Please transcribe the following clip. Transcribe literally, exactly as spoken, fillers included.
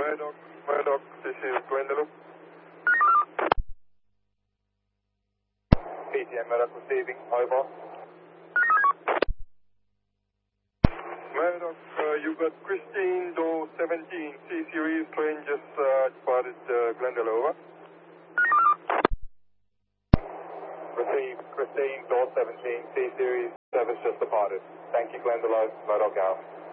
Murdoch, Murdoch, this is Glendalough. P T M Murdoch receiving, over. Murdoch, uh, you got Christine Doe seventeen, C-Series, train just uh, departed uh, Glendalough, over. Received, Christine Doe seventeen, C-Series, service just departed. Thank you, Glendalough, Murdoch out.